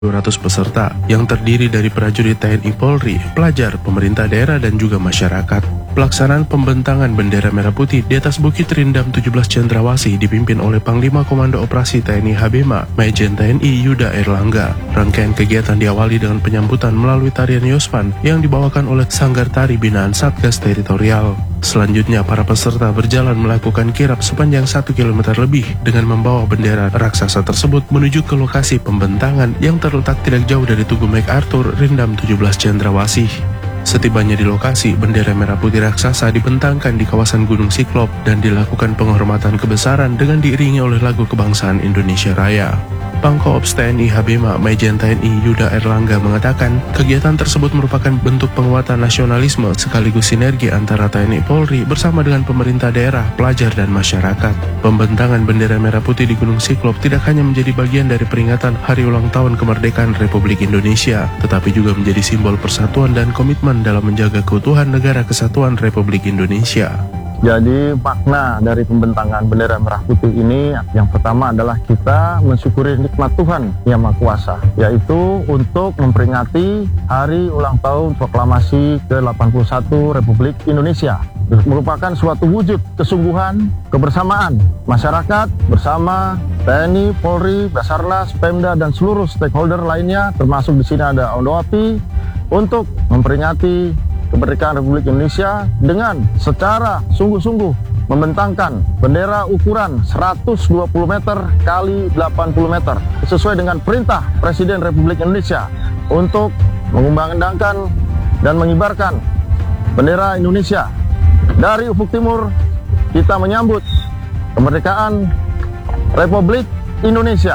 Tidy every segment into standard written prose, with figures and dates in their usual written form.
200 peserta yang terdiri dari prajurit TNI Polri, pelajar, pemerintah daerah, dan juga masyarakat. Pelaksanaan pembentangan bendera merah putih di atas Bukit Rindam 17 Cendrawasih dipimpin oleh Panglima Komando Operasi TNI Habema, Majen TNI Yuda Erlangga. Rangkaian kegiatan diawali dengan penyambutan melalui tarian Yospan yang dibawakan oleh Sanggar Tari Binaan Satgas Teritorial. Selanjutnya, para peserta berjalan melakukan kirap sepanjang 1 km lebih dengan membawa bendera raksasa tersebut menuju ke lokasi pembentangan yang terletak tidak jauh dari Tugu MacArthur, Rindam 17 Cendrawasih. Setibanya di lokasi, bendera merah putih raksasa dibentangkan di kawasan Gunung Siklop dan dilakukan penghormatan kebesaran dengan diiringi oleh lagu kebangsaan Indonesia Raya. Pangkoops TNI Habema, Majen TNI Yuda Erlangga mengatakan kegiatan tersebut merupakan bentuk penguatan nasionalisme sekaligus sinergi antara TNI Polri bersama dengan pemerintah daerah, pelajar, dan masyarakat. Pembentangan bendera merah putih di Gunung Siklop tidak hanya menjadi bagian dari peringatan Hari Ulang Tahun Kemerdekaan Republik Indonesia, tetapi juga menjadi simbol persatuan dan komitmen dalam menjaga keutuhan Negara Kesatuan Republik Indonesia. Jadi makna dari pembentangan bendera merah putih ini yang pertama adalah kita mensyukuri nikmat Tuhan Yang Maha Kuasa, yaitu untuk memperingati Hari Ulang Tahun Proklamasi ke-81 Republik Indonesia. Merupakan suatu wujud kesungguhan, kebersamaan masyarakat bersama TNI, Polri, Basarnas, Pemda, dan seluruh stakeholder lainnya, termasuk di sini ada Ondoapi, untuk memperingati kemerdekaan Republik Indonesia dengan secara sungguh-sungguh membentangkan bendera ukuran 120 meter kali 80 meter sesuai dengan perintah Presiden Republik Indonesia untuk mengumandangkan dan mengibarkan bendera Indonesia. Dari ufuk timur kita menyambut kemerdekaan Republik Indonesia,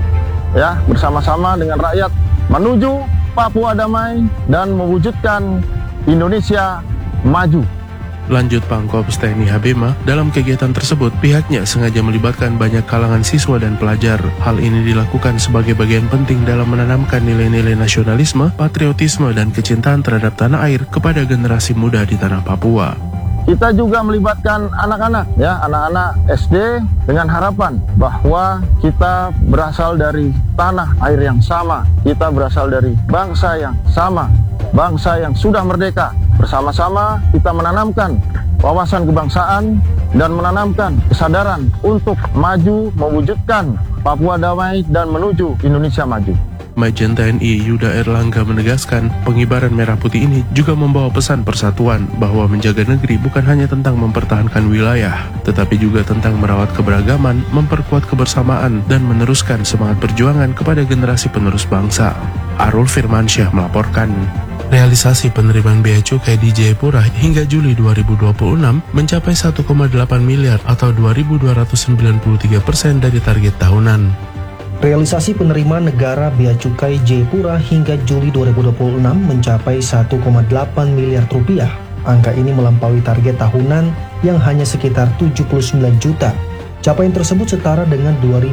ya, bersama-sama dengan rakyat menuju Papua damai dan mewujudkan Indonesia maju. Lanjut Pangkoops TNI Habema, dalam kegiatan tersebut pihaknya sengaja melibatkan banyak kalangan siswa dan pelajar. Hal ini dilakukan sebagai bagian penting dalam menanamkan nilai-nilai nasionalisme, patriotisme, dan kecintaan terhadap tanah air kepada generasi muda di tanah Papua. Kita juga melibatkan anak-anak, ya, anak-anak SD dengan harapan bahwa kita berasal dari tanah air yang sama, kita berasal dari bangsa yang sama, bangsa yang sudah merdeka. Bersama-sama kita menanamkan wawasan kebangsaan dan menanamkan kesadaran untuk maju mewujudkan Papua damai dan menuju Indonesia maju. Majen TNI Yuda Erlangga menegaskan pengibaran merah putih ini juga membawa pesan persatuan bahwa menjaga negeri bukan hanya tentang mempertahankan wilayah, tetapi juga tentang merawat keberagaman, memperkuat kebersamaan, dan meneruskan semangat perjuangan kepada generasi penerus bangsa. Arul Firmansyah melaporkan. Realisasi penerimaan bea cukai di Jayapura hingga Juli 2026 mencapai 1,8 miliar atau 2.293% dari target tahunan. Realisasi penerimaan negara bea cukai Jayapura hingga Juli 2026 mencapai 1,8 miliar rupiah. Angka ini melampaui target tahunan yang hanya sekitar 79 juta. Capaian tersebut setara dengan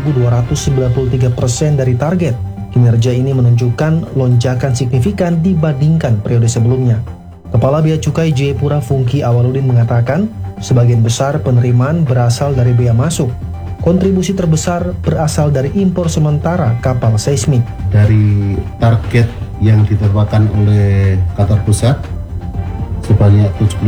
2.293% dari target. Kinerja ini menunjukkan lonjakan signifikan dibandingkan periode sebelumnya. Kepala Bea Cukai Jayapura Fungki Awaludin mengatakan, sebagian besar penerimaan berasal dari bea masuk. Kontribusi terbesar berasal dari impor sementara kapal seismik. Dari target yang ditetapkan oleh Qatar Pusat sebanyak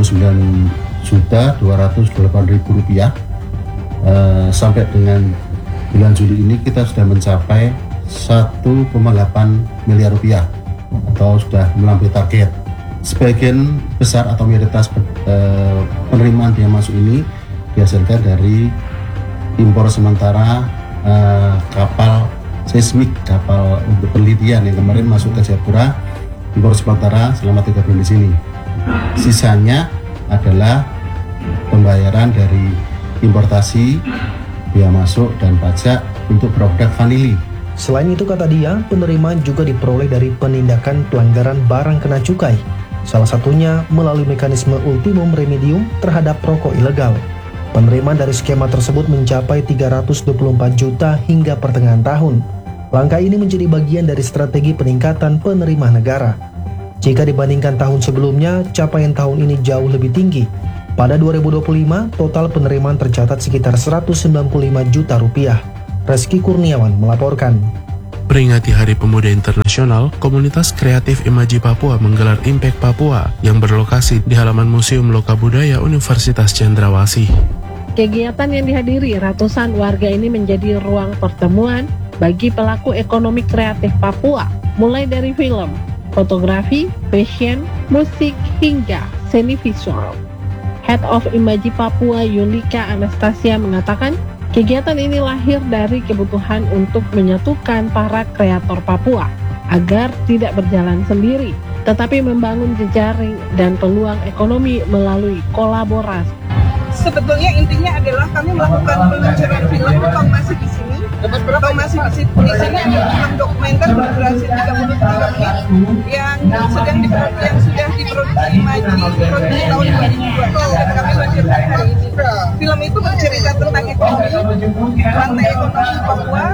79.208.000 rupiah, sampai dengan bulan Juli ini kita sudah mencapai 1,8 miliar rupiah atau sudah melampaui target. Sebagian besar atau mayoritas penerimaan bea masuk ini dihasilkan dari impor sementara kapal seismik, kapal untuk penelitian yang kemarin masuk ke Jayapura, impor sementara selama 3 bulan di sini. Sisanya adalah pembayaran dari importasi, bea masuk, dan pajak untuk produk vanili. Selain itu, kata dia, penerimaan juga diperoleh dari penindakan pelanggaran barang kena cukai. Salah satunya melalui mekanisme ultimum remedium terhadap rokok ilegal. Penerimaan dari skema tersebut mencapai 324 juta hingga pertengahan tahun. Langkah ini menjadi bagian dari strategi peningkatan penerimaan negara. Jika dibandingkan tahun sebelumnya, capaian tahun ini jauh lebih tinggi. Pada 2025, total penerimaan tercatat sekitar 195 juta rupiah. Reski Kurniawan melaporkan. Peringati Hari Pemuda Internasional, komunitas kreatif Imaji Papua menggelar Impact Papua yang berlokasi di halaman Museum Loka Budaya Universitas Cendrawasih. Kegiatan yang dihadiri ratusan warga ini menjadi ruang pertemuan bagi pelaku ekonomi kreatif Papua, mulai dari film, fotografi, fashion, musik, hingga seni visual. Head of Imaji Papua Yulika Anastasia mengatakan, kegiatan ini lahir dari kebutuhan untuk menyatukan para kreator Papua agar tidak berjalan sendiri, tetapi membangun jejaring dan peluang ekonomi melalui kolaborasi. Sebetulnya intinya adalah kami melakukan peluncuran film Tong Masih di Sini. Tong Masih di Sini adalah film dokumenter berdurasi 33 menit yang sudah diproduksi Imaji diproduksi tahun 2002 dan kami luncurkan hari ini. Film itu bercerita tentang ekonomi, rantai ekonomi Papua,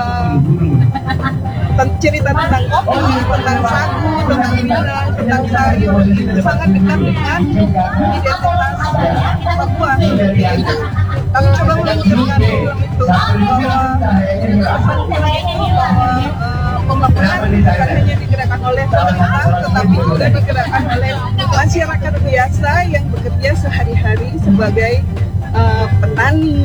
cerita tentang kopi, tentang sagu, tentang minang, tentang sayur, itu sangat dekat dengan identitas Papua. Kami coba meluncurkan film itu pembangunan bukan hanya digerakkan oleh pemerintah, tetapi juga digerakkan oleh masyarakat biasa yang bekerja sehari-hari sebagai petani,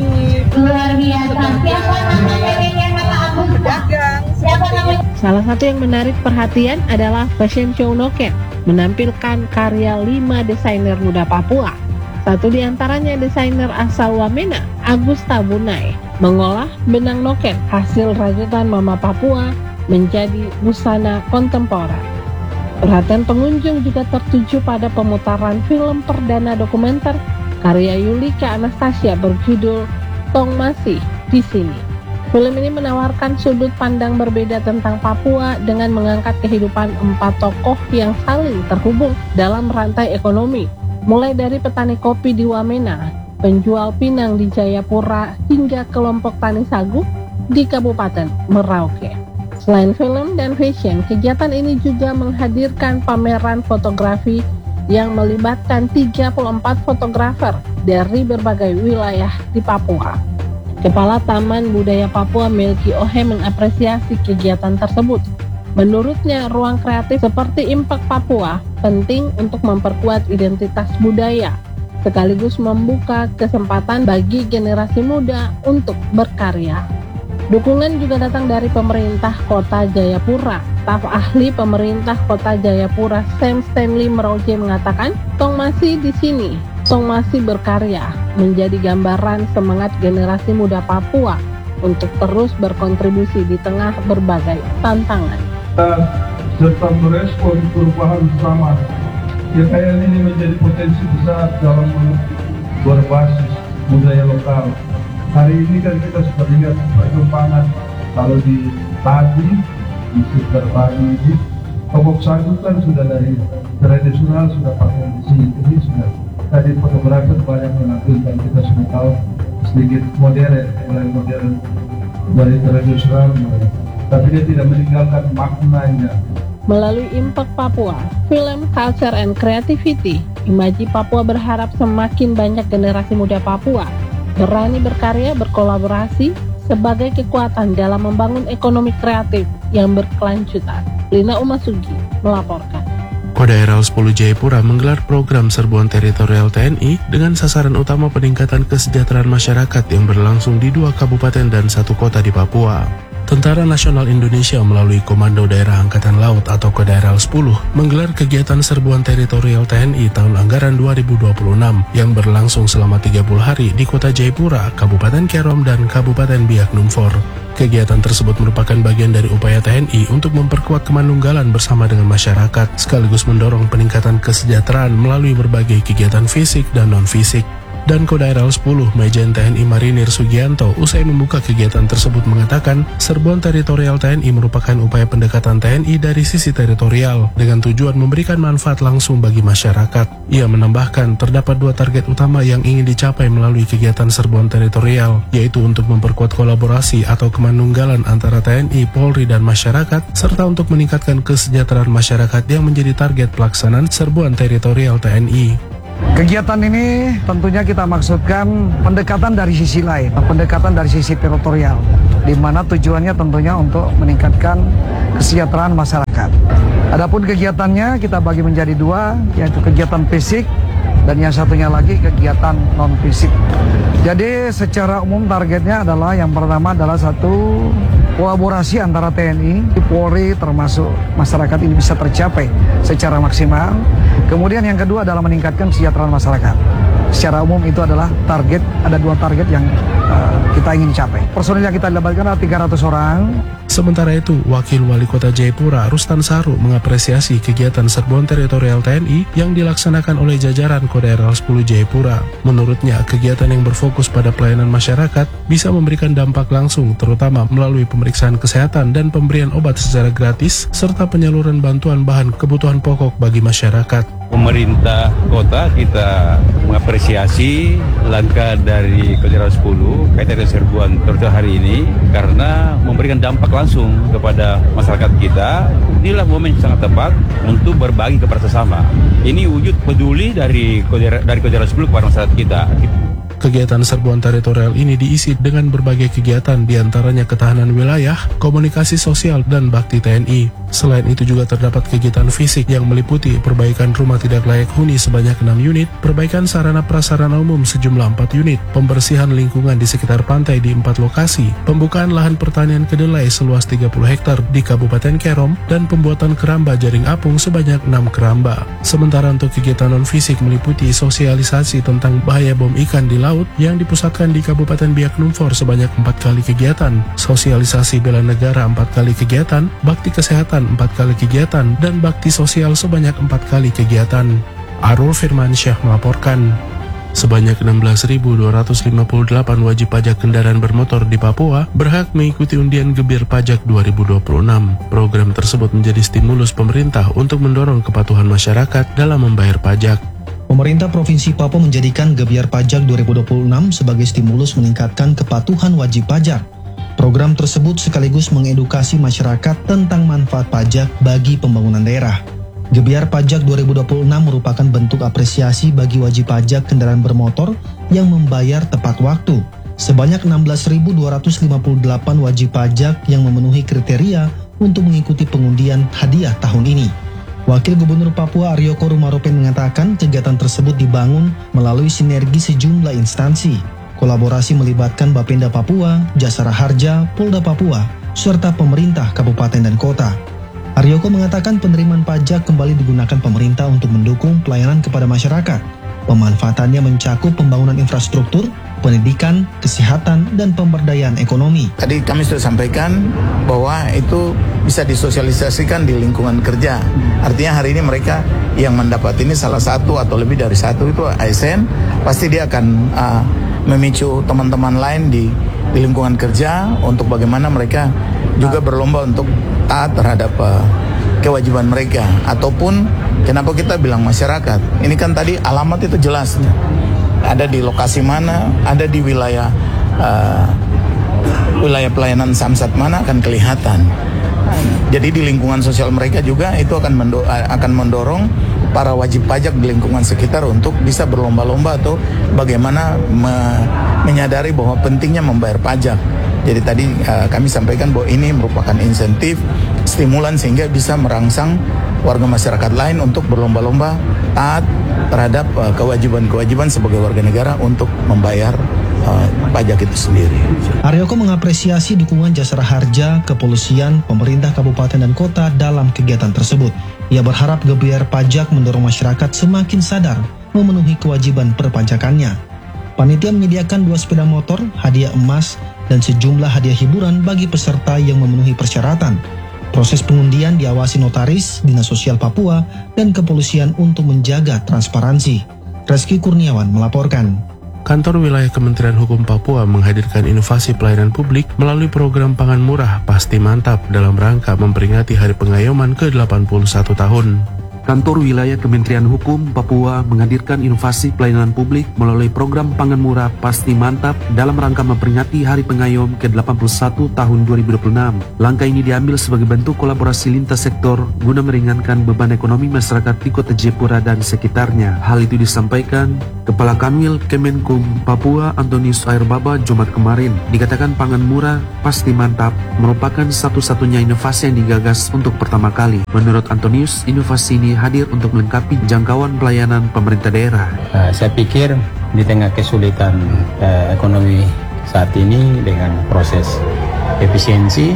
pedagang. Salah satu yang menarik perhatian adalah fashion show Noken, menampilkan karya 5 desainer muda Papua. Satu di antaranya desainer asal Wamena, Agus Tabunai, mengolah benang Noken hasil rajutan Mama Papua menjadi busana kontemporer. Perhatian pengunjung juga tertuju pada pemutaran film perdana dokumenter karya Yulika Anastasia berjudul Tong Masih di Sini. Film ini menawarkan sudut pandang berbeda tentang Papua dengan mengangkat kehidupan 4 tokoh yang saling terhubung dalam rantai ekonomi, mulai dari petani kopi di Wamena, penjual pinang di Jayapura, hingga kelompok tani sagu di Kabupaten Merauke. Selain film dan fashion, kegiatan ini juga menghadirkan pameran fotografi yang melibatkan 34 fotografer dari berbagai wilayah di Papua. Kepala Taman Budaya Papua Melki Ohe mengapresiasi kegiatan tersebut. Menurutnya, ruang kreatif seperti Impact Papua penting untuk memperkuat identitas budaya, sekaligus membuka kesempatan bagi generasi muda untuk berkarya. Dukungan juga datang dari pemerintah Kota Jayapura. Staf ahli pemerintah Kota Jayapura, Sam Stanley Merauke, mengatakan, Tong Masih di Sini, Tong Masih berkarya, menjadi gambaran semangat generasi muda Papua untuk terus berkontribusi di tengah berbagai tantangan. Serta merespon perubahan zaman. Kekayaan ini menjadi potensi besar dalam berbasis budaya lokal. Hari ini kan kita sudah lihat perkembangan kalau di padi, di sekitar padi ini, pokok sagu kan sudah dari tradisional sudah pakai di sini, ini sudah tadi fotografer banyak menampilkan, kita sudah tahu sedikit modern, mulai modern dari tradisional mulai. Tapi dia tidak meninggalkan maknanya. Melalui Impact Papua, Film, Culture, and Creativity, Imaji Papua berharap semakin banyak generasi muda Papua berani berkarya, berkolaborasi sebagai kekuatan dalam membangun ekonomi kreatif yang berkelanjutan. Lina Umasugi melaporkan. Kodaeral 10 Jayapura menggelar program serbuan teritorial TNI dengan sasaran utama peningkatan kesejahteraan masyarakat yang berlangsung di 2 kabupaten dan 1 kota di Papua. Tentara Nasional Indonesia melalui Komando Daerah Angkatan Laut atau Kodaeral 10 menggelar kegiatan serbuan teritorial TNI tahun anggaran 2026 yang berlangsung selama 30 hari di Kota Jayapura, Kabupaten Kerom, dan Kabupaten Biak Numfor. Kegiatan tersebut merupakan bagian dari upaya TNI untuk memperkuat kemanunggalan bersama dengan masyarakat, sekaligus mendorong peningkatan kesejahteraan melalui berbagai kegiatan fisik dan non-fisik. Dan Kodaeral 10 Majen TNI Marinir Sugianto usai membuka kegiatan tersebut mengatakan serbuan teritorial TNI merupakan upaya pendekatan TNI dari sisi teritorial dengan tujuan memberikan manfaat langsung bagi masyarakat. Ia menambahkan terdapat 2 target utama yang ingin dicapai melalui kegiatan serbuan teritorial, yaitu untuk memperkuat kolaborasi atau kemanunggalan antara TNI, Polri, dan masyarakat, serta untuk meningkatkan kesejahteraan masyarakat yang menjadi target pelaksanaan serbuan teritorial TNI. Kegiatan ini tentunya kita maksudkan pendekatan dari sisi lain, pendekatan dari sisi teritorial. di mana tujuannya tentunya untuk meningkatkan kesejahteraan masyarakat. Adapun kegiatannya kita bagi menjadi dua, yaitu kegiatan fisik dan yang satunya lagi kegiatan non-fisik. Jadi secara umum targetnya adalah yang pertama adalah satu kolaborasi antara TNI, Polri termasuk masyarakat ini bisa tercapai secara maksimal. Kemudian yang kedua adalah meningkatkan kesejahteraan masyarakat. Secara umum itu adalah target, ada dua target yang kita ingin capai. Personil yang kita libatkan adalah 300 orang. Sementara itu, Wakil Wali Kota Jayapura, Rustan Saru, mengapresiasi kegiatan serbuan teritorial TNI yang dilaksanakan oleh jajaran Kodaeral 10 Jayapura. Menurutnya, kegiatan yang berfokus pada pelayanan masyarakat bisa memberikan dampak langsung, terutama melalui pemeriksaan kesehatan dan pemberian obat secara gratis, serta penyaluran bantuan bahan kebutuhan pokok bagi masyarakat. Pemerintah kota kita mengapresiasi langkah dari Kodaeral 10 kaitan dengan serbuan teritorial hari ini karena memberikan dampak langsung kepada masyarakat kita. Inilah momen yang sangat tepat untuk berbagi kepada sesama. Ini wujud peduli dari Kodaeral 10 kepada masyarakat kita. Kegiatan serbuan teritorial ini diisi dengan berbagai kegiatan, diantaranya ketahanan wilayah, komunikasi sosial, dan bakti TNI. Selain itu juga terdapat kegiatan fisik yang meliputi perbaikan rumah tidak layak huni sebanyak 6 unit, perbaikan sarana prasarana umum sejumlah 4 unit, pembersihan lingkungan di sekitar pantai di 4 lokasi, pembukaan lahan pertanian kedelai seluas 30 hektar di Kabupaten Kerom, dan pembuatan keramba jaring apung sebanyak 6 keramba. Sementara untuk kegiatan non-fisik meliputi sosialisasi tentang bahaya bom ikan di laut yang dipusatkan di Kabupaten Biak Numfor sebanyak 4 kali kegiatan, sosialisasi bela negara 4 kali kegiatan, bakti kesehatan 4 kali kegiatan, dan bakti sosial sebanyak 4 kali kegiatan. Arul Firmansyah melaporkan. Sebanyak 16.258 wajib pajak kendaraan bermotor di Papua berhak mengikuti undian Gebir Pajak 2026. Program tersebut menjadi stimulus pemerintah untuk mendorong kepatuhan masyarakat dalam membayar pajak. Pemerintah Provinsi Papua menjadikan Gebiar Pajak 2026 sebagai stimulus meningkatkan kepatuhan wajib pajak. Program tersebut sekaligus mengedukasi masyarakat tentang manfaat pajak bagi pembangunan daerah. Gebiar Pajak 2026 merupakan bentuk apresiasi bagi wajib pajak kendaraan bermotor yang membayar tepat waktu. Sebanyak 16.258 wajib pajak yang memenuhi kriteria untuk mengikuti pengundian hadiah tahun ini. Wakil Gubernur Papua Aryoko Rumaropen mengatakan kegiatan tersebut dibangun melalui sinergi sejumlah instansi. Kolaborasi melibatkan Bapenda Papua, Jasara Harja, Polda Papua, serta pemerintah kabupaten dan kota. Aryoko mengatakan penerimaan pajak kembali digunakan pemerintah untuk mendukung pelayanan kepada masyarakat. Pemanfaatannya mencakup pembangunan infrastruktur, pendidikan, kesehatan, dan pemberdayaan ekonomi. Tadi kami sudah sampaikan bahwa itu bisa disosialisasikan di lingkungan kerja. Artinya hari ini mereka yang mendapat ini salah satu atau lebih dari satu itu ASN, pasti dia akan memicu teman-teman lain di lingkungan kerja untuk bagaimana mereka juga berlomba untuk taat terhadap kewajiban mereka. Ataupun kenapa kita bilang masyarakat, ini kan tadi alamat itu jelas, ada di lokasi mana, ada di wilayah pelayanan samsat mana akan kelihatan. Jadi di lingkungan sosial mereka juga itu akan mendorong para wajib pajak di lingkungan sekitar untuk bisa berlomba-lomba atau bagaimana menyadari bahwa pentingnya membayar pajak. Jadi tadi kami sampaikan bahwa ini merupakan insentif, stimulan sehingga bisa merangsang warga masyarakat lain untuk berlomba-lomba taat terhadap kewajiban-kewajiban sebagai warga negara untuk membayar pajak itu sendiri. Aryoko mengapresiasi dukungan Jasara Harja, kepolisian, pemerintah kabupaten dan kota dalam kegiatan tersebut. Ia berharap Gebiar Pajak mendorong masyarakat semakin sadar memenuhi kewajiban perpajakannya. Panitia menyediakan 2 sepeda motor, hadiah emas, dan sejumlah hadiah hiburan bagi peserta yang memenuhi persyaratan. Proses pengundian diawasi notaris, Dinas Sosial Papua, dan kepolisian untuk menjaga transparansi. Reski Kurniawan melaporkan. Kantor Wilayah Kementerian Hukum Papua menghadirkan inovasi pelayanan publik melalui program pangan murah Pasti Mantap dalam rangka memperingati Hari Pengayoman ke-81 tahun. Kantor Wilayah Kementerian Hukum Papua menghadirkan inovasi pelayanan publik melalui program Pangan Murah Pasti Mantap dalam rangka memperingati Hari Pengayom ke-81 tahun 2026. Langkah ini diambil sebagai bentuk kolaborasi lintas sektor guna meringankan beban ekonomi masyarakat di Kota Jayapura dan sekitarnya. Hal itu disampaikan Kepala Kanwil Kemenkum Papua Antonius Airbaba Jumat kemarin. Dikatakan Pangan Murah Pasti Mantap merupakan satu-satunya inovasi yang digagas untuk pertama kali. Menurut Antonius, inovasi ini hadir untuk melengkapi jangkauan pelayanan pemerintah daerah. Saya pikir di tengah kesulitan ekonomi saat ini dengan proses efisiensi,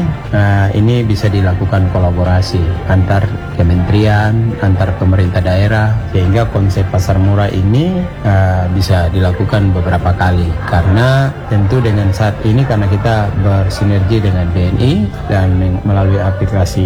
ini bisa dilakukan kolaborasi antar kementerian, antar pemerintah daerah, sehingga konsep pasar murah ini bisa dilakukan beberapa kali. Karena tentu dengan saat ini, karena kita bersinergi dengan BNI dan melalui aplikasi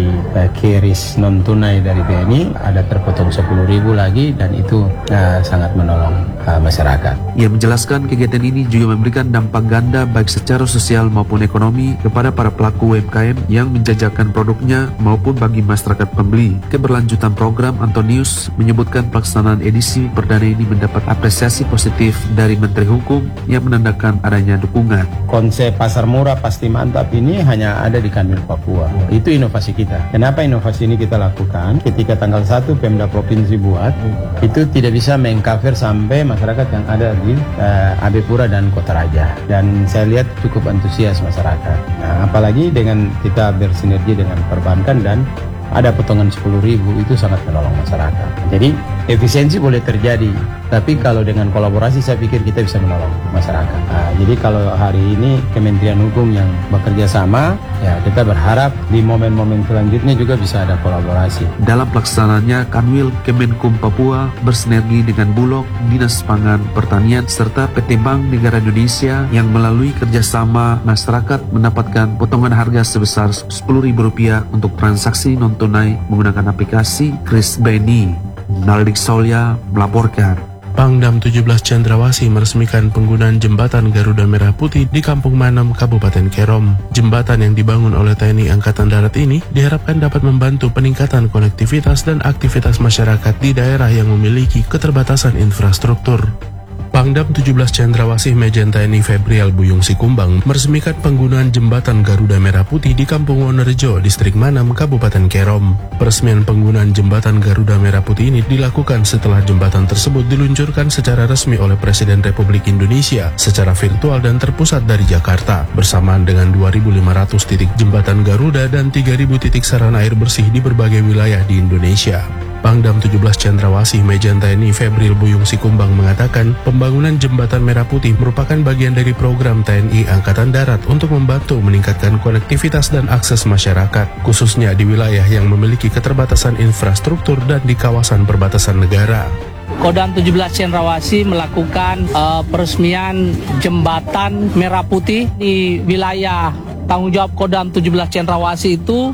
QRIS non tunai dari BNI, ada terpotong 10.000 lagi, dan itu sangat menolong masyarakat. Ia menjelaskan kegiatan ini juga memberikan dampak ganda baik secara sosial maupun ekonomi kepada para pelaku UMKM yang menjajakan produknya maupun bagi masyarakat pembeli. Keberlanjutan program, Antonius menyebutkan pelaksanaan edisi perdana ini mendapat apresiasi positif dari Menteri Hukum yang menandakan adanya dukungan. Konsep pasar murah pasti mantap ini hanya ada di Kanwil Papua. Itu inovasi kita. Kenapa inovasi ini kita lakukan? Ketika tanggal 1 Pemda Provinsi buat, itu tidak bisa mengcover sampai masyarakat yang ada di Abepura dan Kota Raja. Dan saya lihat cukup antusias masyarakat. Nah, apalagi dengan kita bersinergi dengan perbankan dan ada potongan 10.000, itu sangat menolong masyarakat. Jadi efisiensi boleh terjadi, tapi kalau dengan kolaborasi saya pikir kita bisa menolong masyarakat. Jadi kalau hari ini Kementerian Hukum yang bekerja sama, ya kita berharap di momen-momen selanjutnya juga bisa ada kolaborasi. Dalam pelaksanaannya, Kanwil Kemenkum Papua bersinergi dengan Bulog, Dinas Pangan Pertanian, serta PT Bank Negara Indonesia yang melalui kerjasama masyarakat mendapatkan potongan harga sebesar Rp10.000 untuk transaksi non-tunai menggunakan aplikasi QRIS BNI. Naldik Solya melaporkan. Pangdam 17 Cendrawasih meresmikan penggunaan jembatan Garuda Merah Putih di Kampung Manem, Kabupaten Kerom. Jembatan yang dibangun oleh TNI Angkatan Darat ini diharapkan dapat membantu peningkatan konektivitas dan aktivitas masyarakat di daerah yang memiliki keterbatasan infrastruktur. Pangdam 17 Cendrawasih Majen TNI Febrial Buyung Sikumbang meresmikan penggunaan jembatan Garuda Merah Putih di Kampung Wonorejo, Distrik Manem, Kabupaten Kerom. Peresmian penggunaan jembatan Garuda Merah Putih ini dilakukan setelah jembatan tersebut diluncurkan secara resmi oleh Presiden Republik Indonesia secara virtual dan terpusat dari Jakarta, bersamaan dengan 2.500 titik jembatan Garuda dan 3.000 titik sarana air bersih di berbagai wilayah di Indonesia. Pangdam 17 Cendrawasih Majen TNI Febrial Buyung Sikumbang mengatakan pembangunan jembatan Merah Putih merupakan bagian dari program TNI Angkatan Darat untuk membantu meningkatkan konektivitas dan akses masyarakat, khususnya di wilayah yang memiliki keterbatasan infrastruktur dan di kawasan perbatasan negara. Kodam 17 Cendrawasih melakukan peresmian jembatan Merah Putih di wilayah tanggung jawab Kodam 17 Cendrawasih. Itu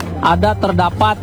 terdapat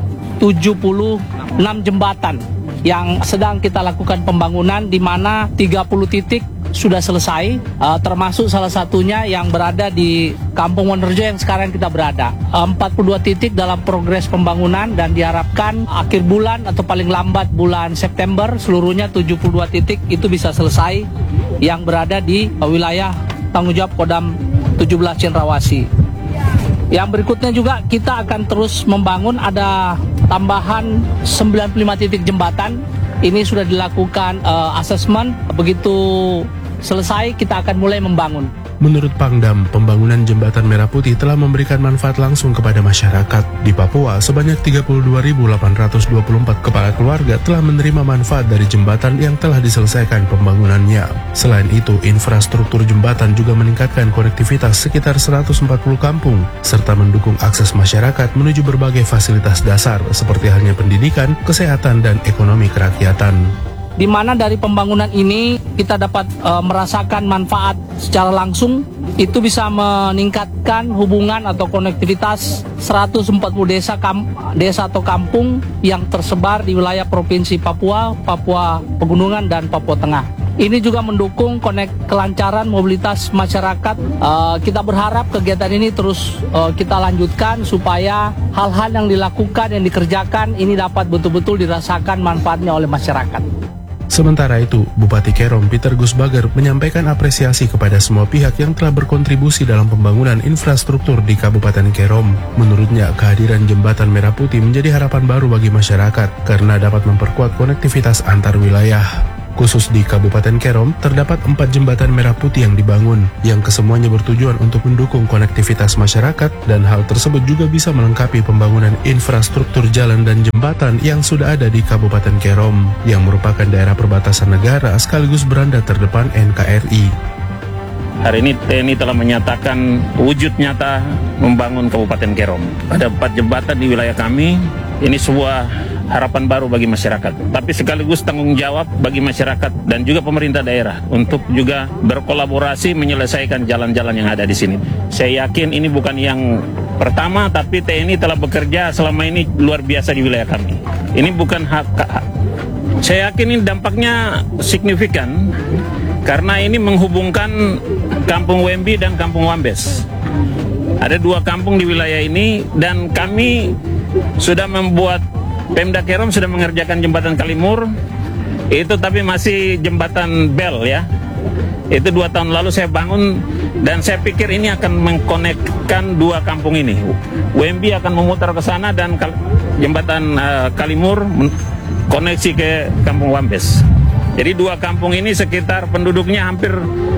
76 jembatan yang sedang kita lakukan pembangunan, di mana 30 titik sudah selesai, termasuk salah satunya yang berada di Kampung Wonorejo yang sekarang kita berada. 42 titik dalam progres pembangunan, dan diharapkan akhir bulan atau paling lambat bulan September seluruhnya 72 titik itu bisa selesai yang berada di wilayah tanggung jawab Kodam 17 Cendrawasih. Yang berikutnya juga kita akan terus membangun, ada tambahan 95 titik jembatan. Ini sudah dilakukan asesmen, begitu selesai kita akan mulai membangun. Menurut Pangdam, pembangunan jembatan Merah Putih telah memberikan manfaat langsung kepada masyarakat. Di Papua, sebanyak 32.824 kepala keluarga telah menerima manfaat dari jembatan yang telah diselesaikan pembangunannya. Selain itu, infrastruktur jembatan juga meningkatkan konektivitas sekitar 140 kampung, serta mendukung akses masyarakat menuju berbagai fasilitas dasar seperti halnya pendidikan, kesehatan, dan ekonomi kerakyatan. Di mana dari pembangunan ini kita dapat merasakan manfaat secara langsung itu bisa meningkatkan hubungan atau konektivitas 140 desa atau kampung yang tersebar di wilayah Provinsi Papua, Papua Pegunungan, dan Papua Tengah. Ini juga mendukung kelancaran mobilitas masyarakat. Kita berharap kegiatan ini terus kita lanjutkan supaya hal-hal yang dilakukan, yang dikerjakan ini dapat betul-betul dirasakan manfaatnya oleh masyarakat. Sementara itu, Bupati Kerom Peter Gusbager menyampaikan apresiasi kepada semua pihak yang telah berkontribusi dalam pembangunan infrastruktur di Kabupaten Kerom. Menurutnya, kehadiran Jembatan Merah Putih menjadi harapan baru bagi masyarakat karena dapat memperkuat konektivitas antar wilayah. Khusus di Kabupaten Kerom, terdapat 4 jembatan merah putih yang dibangun, yang kesemuanya bertujuan untuk mendukung konektivitas masyarakat, dan hal tersebut juga bisa melengkapi pembangunan infrastruktur jalan dan jembatan yang sudah ada di Kabupaten Kerom, yang merupakan daerah perbatasan negara sekaligus beranda terdepan NKRI. Hari ini TNI telah menyatakan wujud nyata membangun Kabupaten Kerom. Ada 4 jembatan di wilayah kami, ini sebuah harapan baru bagi masyarakat, tapi sekaligus tanggung jawab bagi masyarakat dan juga pemerintah daerah untuk juga berkolaborasi menyelesaikan jalan-jalan yang ada di sini. Saya yakin ini bukan yang pertama, tapi TNI telah bekerja selama ini luar biasa di wilayah kami. Ini bukan saya yakin ini dampaknya signifikan karena ini menghubungkan Kampung Wembi dan Kampung Wambes. Ada 2 kampung di wilayah ini dan kami sudah membuat, Pemda Kerom sudah mengerjakan jembatan Kalimur, itu tapi masih jembatan Bel ya. Itu 2 tahun lalu saya bangun dan saya pikir ini akan mengkonekkan 2 kampung ini. Wembi akan memutar ke sana dan jembatan Kalimur koneksi ke Kampung Wambes. Jadi 2 kampung ini sekitar penduduknya hampir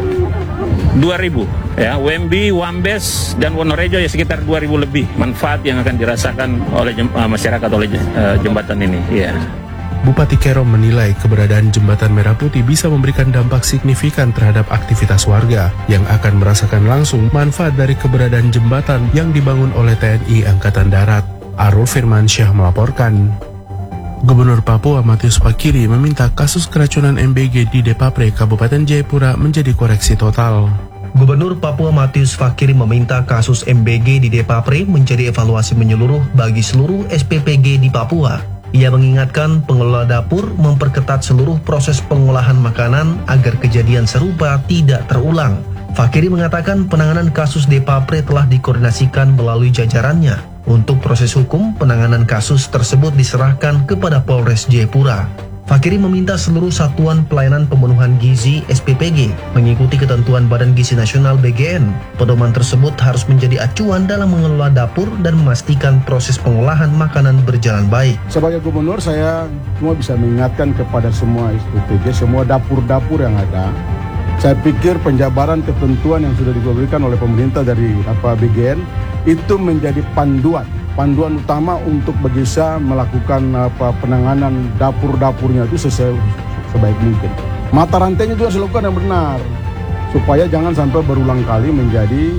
2.000 ya, Wembi, Wambes, dan Wonorejo ya sekitar 2.000 lebih manfaat yang akan dirasakan oleh masyarakat oleh jembatan ini ya. Bupati Kerom menilai keberadaan Jembatan Merah Putih bisa memberikan dampak signifikan terhadap aktivitas warga yang akan merasakan langsung manfaat dari keberadaan jembatan yang dibangun oleh TNI Angkatan Darat. Arul Firmansyah melaporkan. Gubernur Papua Matius Fakiri meminta kasus keracunan MBG di Depapre, Kabupaten Jayapura menjadi koreksi total. Gubernur Papua Matius Fakiri meminta kasus MBG di Depapre menjadi evaluasi menyeluruh bagi seluruh SPPG di Papua. Ia mengingatkan pengelola dapur memperketat seluruh proses pengolahan makanan agar kejadian serupa tidak terulang. Fakiri mengatakan penanganan kasus Depapre telah dikoordinasikan melalui jajarannya. Untuk proses hukum, penanganan kasus tersebut diserahkan kepada Polres Jayapura. Fakiri meminta seluruh satuan pelayanan pemenuhan gizi SPPG mengikuti ketentuan Badan Gizi Nasional BGN. Pedoman tersebut harus menjadi acuan dalam mengelola dapur dan memastikan proses pengolahan makanan berjalan baik. Sebagai gubernur, saya cuma bisa mengingatkan kepada semua SPPG, semua dapur-dapur yang ada. Saya pikir penjabaran ketentuan yang sudah diberikan oleh pemerintah dari BGN itu menjadi panduan utama untuk bisa melakukan penanganan dapur-dapurnya itu sebaik mungkin. Mata rantainya juga harus dilakukan yang benar supaya jangan sampai berulang kali menjadi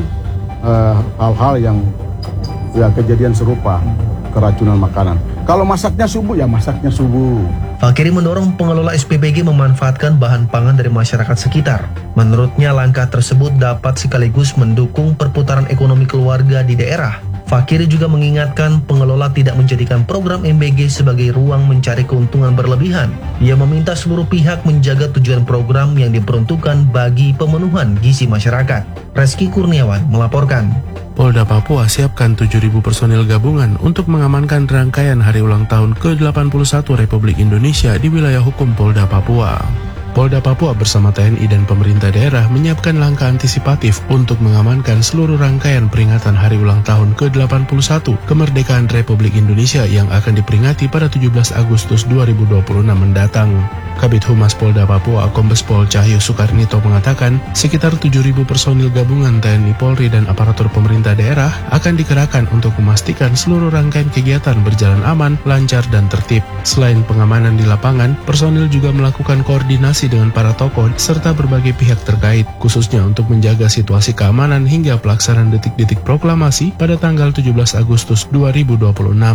hal-hal yang kejadian serupa keracunan makanan. Kalau masaknya subuh ya masaknya subuh. Fakiri mendorong pengelola SPPG memanfaatkan bahan pangan dari masyarakat sekitar. Menurutnya langkah tersebut dapat sekaligus mendukung perputaran ekonomi keluarga di daerah. Fakiri juga mengingatkan pengelola tidak menjadikan program MBG sebagai ruang mencari keuntungan berlebihan. Ia meminta seluruh pihak menjaga tujuan program yang diperuntukkan bagi pemenuhan gizi masyarakat. Reski Kurniawan melaporkan. Polda Papua siapkan 7.000 personil gabungan untuk mengamankan rangkaian hari ulang tahun ke-81 Republik Indonesia di wilayah hukum Polda Papua. Polda Papua bersama TNI dan pemerintah daerah menyiapkan langkah antisipatif untuk mengamankan seluruh rangkaian peringatan hari ulang tahun ke-81 kemerdekaan Republik Indonesia yang akan diperingati pada 17 Agustus 2026 mendatang. Kabid Humas Polda Papua Kombes Pol Cahyo Soekarnito mengatakan sekitar 7.000 personil gabungan TNI Polri dan aparatur pemerintah daerah akan dikerahkan untuk memastikan seluruh rangkaian kegiatan berjalan aman, lancar, dan tertib. Selain pengamanan di lapangan, personil juga melakukan koordinasi dengan para tokoh serta berbagai pihak terkait, khususnya untuk menjaga situasi keamanan hingga pelaksanaan detik-detik proklamasi pada tanggal 17 Agustus 2026.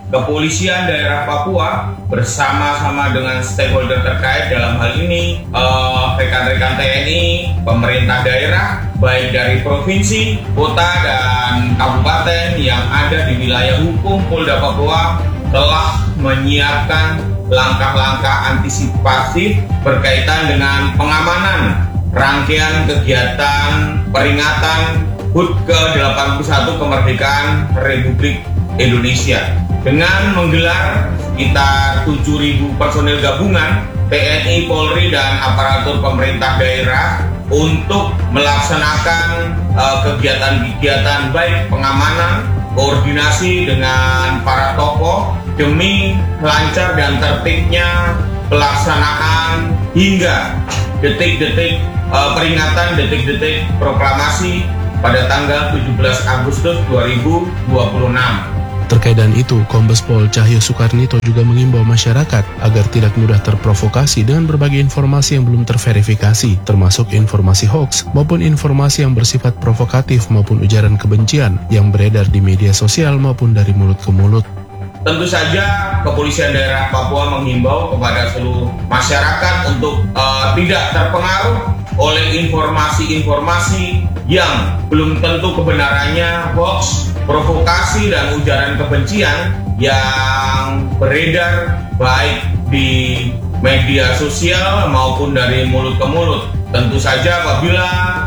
Kepolisian daerah Papua bersama-sama dengan stakeholder terkait, dalam hal ini rekan-rekan TNI, pemerintah daerah, baik dari provinsi, kota, dan kabupaten yang ada di wilayah hukum Polda Papua, telah menyiapkan langkah-langkah antisipatif berkaitan dengan pengamanan rangkaian kegiatan peringatan HUT ke-81 kemerdekaan Republik Indonesia dengan menggelar sekitar 7.000 personil gabungan TNI, Polri, dan aparatur pemerintah daerah untuk melaksanakan kegiatan-kegiatan baik pengamanan, koordinasi dengan para tokoh demi lancar dan tertibnya pelaksanaan hingga detik-detik peringatan, detik-detik proklamasi pada tanggal 17 Agustus 2026. Terkait dengan itu, Kombes Pol Cahyo Soekarnito juga mengimbau masyarakat agar tidak mudah terprovokasi dengan berbagai informasi yang belum terverifikasi, termasuk informasi hoax maupun informasi yang bersifat provokatif maupun ujaran kebencian yang beredar di media sosial maupun dari mulut ke mulut. Tentu saja Kepolisian Daerah Papua menghimbau kepada seluruh masyarakat untuk tidak terpengaruh oleh informasi-informasi yang belum tentu kebenarannya hoax, provokasi, dan ujaran kebencian yang beredar baik di media sosial maupun dari mulut ke mulut. Tentu saja apabila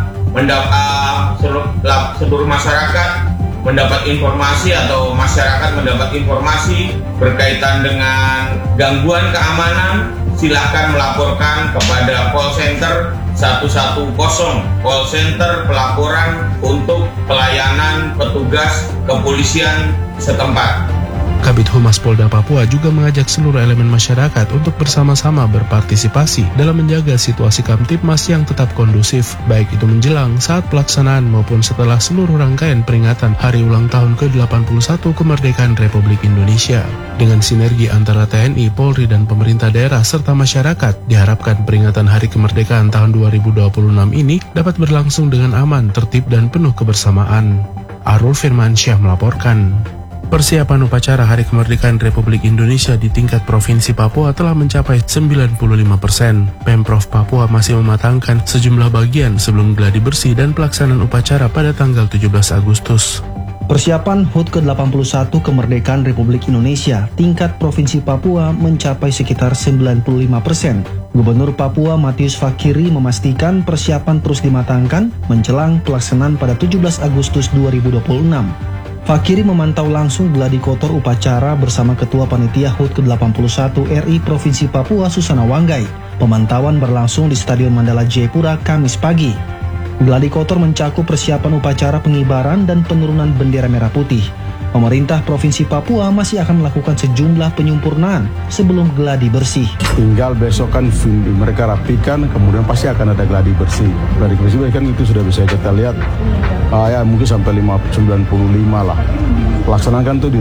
seluruh masyarakat mendapat informasi atau masyarakat mendapat informasi berkaitan dengan gangguan keamanan, silakan melaporkan kepada call center 110, call center pelaporan untuk pelayanan petugas kepolisian setempat. Kabid Humas Polda Papua juga mengajak seluruh elemen masyarakat untuk bersama-sama berpartisipasi dalam menjaga situasi Kamtibmas yang tetap kondusif, baik itu menjelang, saat pelaksanaan, maupun setelah seluruh rangkaian peringatan Hari Ulang Tahun ke-81 Kemerdekaan Republik Indonesia. Dengan sinergi antara TNI, Polri, dan pemerintah daerah serta masyarakat, diharapkan peringatan Hari Kemerdekaan tahun 2026 ini dapat berlangsung dengan aman, tertib, dan penuh kebersamaan. Arul Firmansyah melaporkan. Persiapan upacara Hari Kemerdekaan Republik Indonesia di tingkat Provinsi Papua telah mencapai 95%. Pemprov Papua masih mematangkan sejumlah bagian sebelum gladi bersih dan pelaksanaan upacara pada tanggal 17 Agustus. Persiapan HUT ke-81 Kemerdekaan Republik Indonesia tingkat Provinsi Papua mencapai sekitar 95%. Gubernur Papua Matius Fakiri memastikan persiapan terus dimatangkan menjelang pelaksanaan pada 17 Agustus 2026. Fakiri memantau langsung gladi kotor upacara bersama Ketua Panitia HUT ke-81 RI Provinsi Papua Susana Wanggai. Pemantauan berlangsung di Stadion Mandala Jayapura Kamis pagi. Gladi kotor mencakup persiapan upacara pengibaran dan penurunan bendera merah putih. Pemerintah Provinsi Papua masih akan melakukan sejumlah penyempurnaan sebelum gladi bersih. Tinggal besok kan mereka rapikan, kemudian pasti akan ada gladi bersih. Gladi bersih kan itu sudah bisa kita lihat, ya mungkin sampai 95 lah. Pelaksanaan tuh di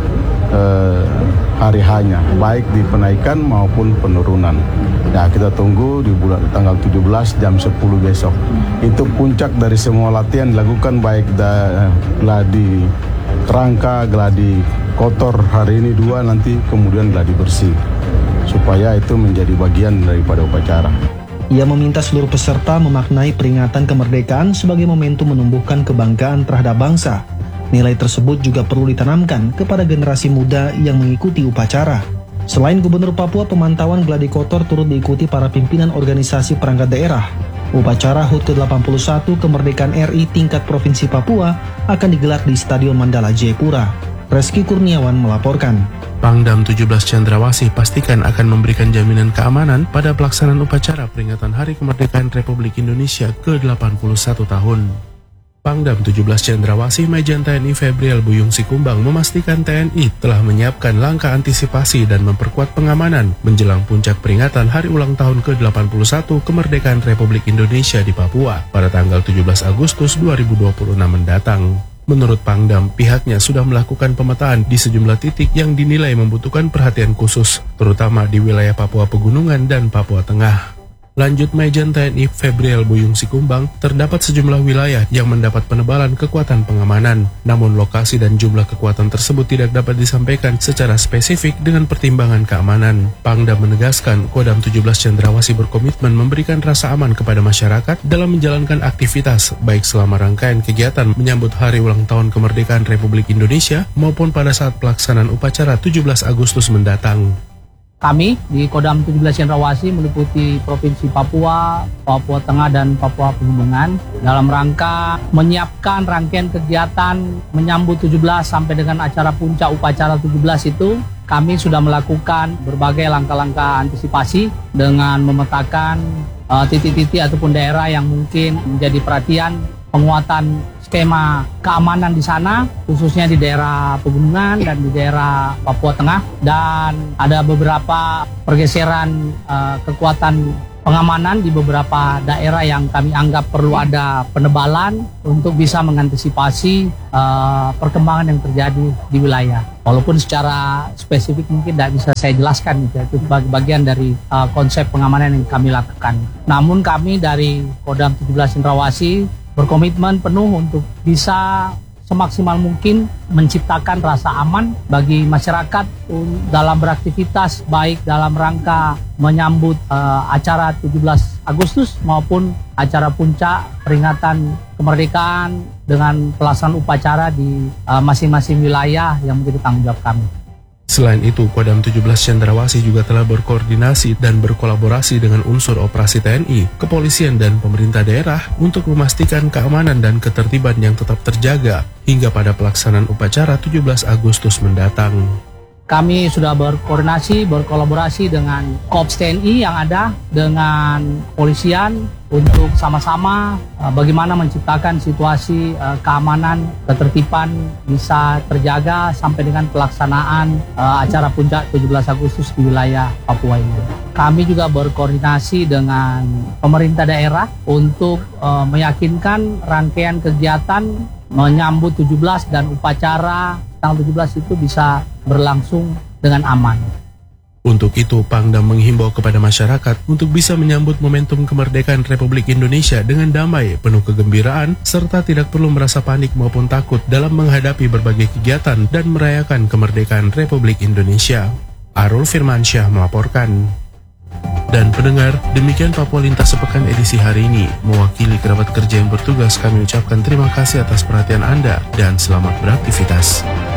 hari hanya, baik di penaikan maupun penurunan. Ya kita tunggu di tanggal 17 jam 10 besok. Itu puncak dari semua latihan dilakukan, baik gladi kerangka, gladi kotor hari ini 2, nanti kemudian gladi bersih, supaya itu menjadi bagian daripada upacara. Ia meminta seluruh peserta memaknai peringatan kemerdekaan sebagai momentum menumbuhkan kebanggaan terhadap bangsa. Nilai tersebut juga perlu ditanamkan kepada generasi muda yang mengikuti upacara. Selain Gubernur Papua, pemantauan gladi kotor turut diikuti para pimpinan organisasi perangkat daerah. Upacara HUT ke-81 Kemerdekaan RI tingkat Provinsi Papua akan digelar di Stadion Mandala Jayapura. Reski Kurniawan melaporkan. Pangdam 17 Cendrawasih pastikan akan memberikan jaminan keamanan pada pelaksanaan upacara peringatan Hari Kemerdekaan Republik Indonesia ke-81 tahun. Pangdam 17 Cendrawasih Majen TNI Febriel Buyung Sikumbang memastikan TNI telah menyiapkan langkah antisipasi dan memperkuat pengamanan menjelang puncak peringatan Hari Ulang Tahun ke-81 Kemerdekaan Republik Indonesia di Papua pada tanggal 17 Agustus 2026 mendatang. Menurut Pangdam, pihaknya sudah melakukan pemetaan di sejumlah titik yang dinilai membutuhkan perhatian khusus, terutama di wilayah Papua Pegunungan dan Papua Tengah. Lanjut Majen TNI Febriel Buyung Sikumbang, terdapat sejumlah wilayah yang mendapat penebalan kekuatan pengamanan. Namun lokasi dan jumlah kekuatan tersebut tidak dapat disampaikan secara spesifik dengan pertimbangan keamanan. Pangdam menegaskan Kodam 17 Cendrawasih berkomitmen memberikan rasa aman kepada masyarakat dalam menjalankan aktivitas, baik selama rangkaian kegiatan menyambut Hari Ulang Tahun Kemerdekaan Republik Indonesia maupun pada saat pelaksanaan upacara 17 Agustus mendatang. Kami di Kodam 17 Cendrawasih meliputi Provinsi Papua, Papua Tengah, dan Papua Pegunungan dalam rangka menyiapkan rangkaian kegiatan menyambut 17 sampai dengan acara puncak upacara 17 itu. Kami sudah melakukan berbagai langkah-langkah antisipasi dengan memetakan titik-titik ataupun daerah yang mungkin menjadi perhatian penguatan skema keamanan di sana, khususnya di daerah pegunungan dan di daerah Papua Tengah, dan ada beberapa pergeseran kekuatan pengamanan di beberapa daerah yang kami anggap perlu ada penebalan untuk bisa mengantisipasi perkembangan yang terjadi di wilayah. Walaupun secara spesifik mungkin tidak bisa saya jelaskan, itu bagian dari konsep pengamanan yang kami lakukan. Namun kami dari Kodam 17 Cendrawasih berkomitmen penuh untuk bisa semaksimal mungkin menciptakan rasa aman bagi masyarakat dalam beraktivitas, baik dalam rangka menyambut acara 17 Agustus maupun acara puncak peringatan kemerdekaan dengan pelaksanaan upacara di masing-masing wilayah yang menjadi tanggung jawab kami. Selain itu, Kodam 17 Cendrawasih juga telah berkoordinasi dan berkolaborasi dengan unsur operasi TNI, kepolisian, dan pemerintah daerah untuk memastikan keamanan dan ketertiban yang tetap terjaga hingga pada pelaksanaan upacara 17 Agustus mendatang. Kami sudah berkolaborasi dengan Korps TNI yang ada dengan kepolisian untuk sama-sama bagaimana menciptakan situasi keamanan, ketertiban bisa terjaga sampai dengan pelaksanaan acara puncak 17 Agustus di wilayah Papua ini. Kami juga berkoordinasi dengan pemerintah daerah untuk meyakinkan rangkaian kegiatan menyambut 17 dan upacara tanggal 17 itu bisa berlangsung dengan aman. Untuk itu, Pangdam menghimbau kepada masyarakat untuk bisa menyambut momentum kemerdekaan Republik Indonesia dengan damai, penuh kegembiraan, serta tidak perlu merasa panik maupun takut dalam menghadapi berbagai kegiatan dan merayakan kemerdekaan Republik Indonesia. Arul Firmansyah melaporkan. Dan pendengar, demikian Papua Lintas Sepekan edisi hari ini. Mewakili kerabat kerja yang bertugas, kami ucapkan terima kasih atas perhatian Anda dan selamat beraktivitas.